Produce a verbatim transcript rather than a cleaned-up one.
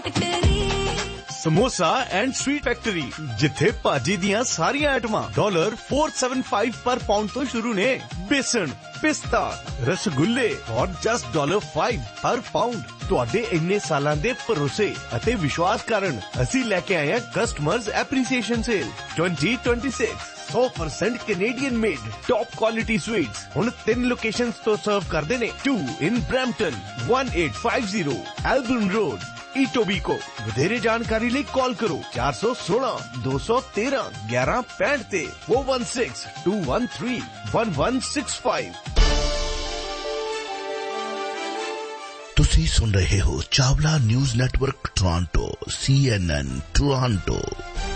Samosa and sweet factory जिथे भाजी दियां सारियां आइटमां डॉलर फोर सेवन फाइव पर पाउंड तो शुरू ने। बेसन, पिस्ता, रसगुल्ले और जस्ट डॉलर फाइव हर पाउंड। तुहाडे इन्ने सालां दे भरोसे अते विश्वास कारण असीं लेके आए हैं customers appreciation cell twenty twenty six. सौ percent Canadian made top quality sweets हुण तीन लोकेशंस तो सर्व करदे ने। To in Brampton, one eight five zero एल्बर्न road, ईटोबीको। वधेरे जानकारी लिए कॉल करो चार सौ सोलह दो सौ तेरह ग्यारह पैंठ ते four one six to one three one one six five. तुसी सुन रहे हो Chawla news network Toronto, C N N Toronto.